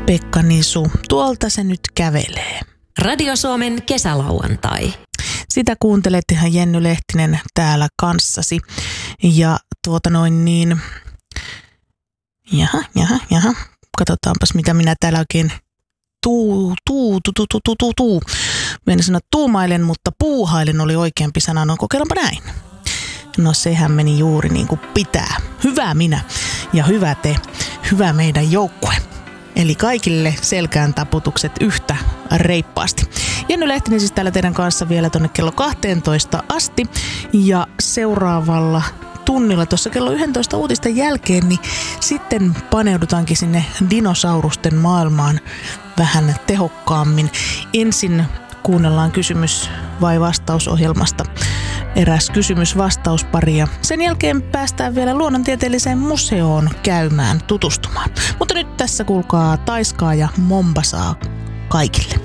Pekka Nisu, tuolta se nyt kävelee. Radio Suomen kesälauantai. Sitä kuuntelet ihan Jenny Lehtinen täällä kanssasi. Ja Jaha. Katsotaanpas mitä minä täällä oikein Menin sanoa tuumailen, mutta puuhailen oli oikeampi sana. No kokeillaanpa näin. No sehän meni juuri niin kuin pitää. Hyvä minä ja hyvä te. Hyvä meidän joukkue. Eli kaikille selkään taputukset yhtä reippaasti. Jenny Lehtinen siis täällä teidän kanssa vielä tonne kello 12 asti. Ja seuraavalla tunnilla tuossa kello 11 uutisten jälkeen, niin sitten paneudutaankin sinne dinosaurusten maailmaan vähän tehokkaammin. Ensin kuunnellaan kysymys- vai vastausohjelmasta eräs kysymys-vastauspari ja sen jälkeen päästään vielä luonnontieteelliseen museoon käymään tutustumaan. Mutta nyt tässä kuulkaa Taiskaa ja Mombasaa kaikille.